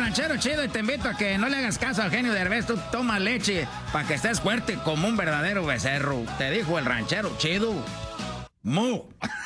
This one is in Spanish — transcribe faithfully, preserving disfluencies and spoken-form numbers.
ranchero chido y te invito a que no le hagas caso al genio Derbez. Tú toma leche para que estés fuerte como un verdadero becerro. Te dijo el ranchero chido. ¡Mu!